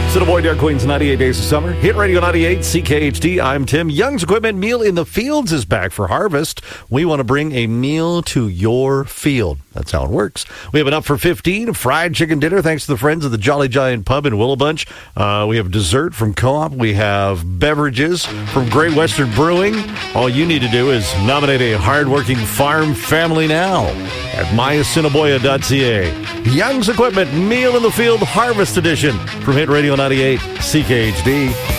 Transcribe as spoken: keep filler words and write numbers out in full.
So, Boy, Dark Queen's ninety-eight Days of Summer. Hit Radio ninety-eight, C K H D. I'm Tim. Young's Equipment Meal in the Fields is back for harvest. We want to bring a meal to your field. That's how it works. We have an up for fifteen fried chicken dinner thanks to the friends of the Jolly Giant Pub in Willowbunch. Uh, we have dessert from Co-op. We have beverages from Great Western Brewing. All you need to do is nominate a hardworking farm family now at my assiniboia dot c a. Young's Equipment Meal in the Field Harvest Edition from Hit Radio ninety-eight, C K H D.